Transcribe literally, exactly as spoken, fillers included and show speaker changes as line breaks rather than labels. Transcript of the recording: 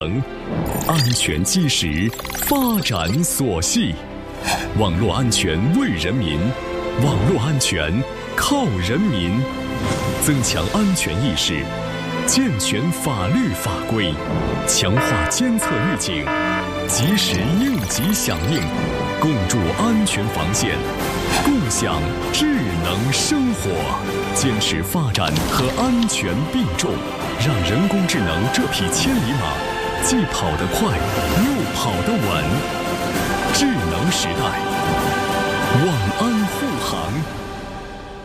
安全基石，发展所系。网络安全为人民，网络安全靠人民。增强安全意识，健全法律法规，强化监测预警，及时应急响应，共筑安全防线，共享智能生活。坚持发展和安全并重，让人工智能这匹千里马既跑得快，又跑得稳。智能时代，晚安护航。